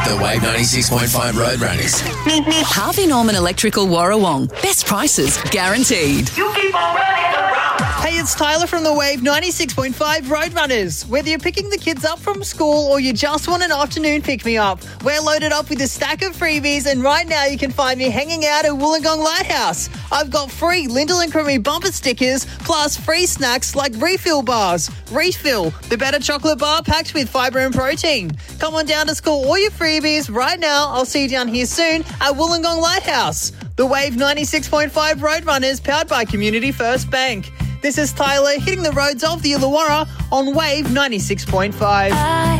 The Wave 96.5 Roadrunners. Harvey Norman Electrical Warrawong. Best prices guaranteed. You keep on running around. Hey, it's Tyler from the Wave 96.5 Roadrunners. Whether you're picking the kids up from school or you just want an afternoon pick-me-up, we're loaded up with a stack of freebies, and right now you can find me hanging out at Wollongong Lighthouse. I've got free Lyndall and Creamy bumper stickers, plus free snacks like refill bars. Refill, the better chocolate bar packed with fibre and protein. Come on down to score all your freebies right now. I'll see you down here soon at Wollongong Lighthouse. The Wave 96.5 Roadrunners, powered by Community First Bank. This is Tyler hitting the roads of the Illawarra on Wave 96.5.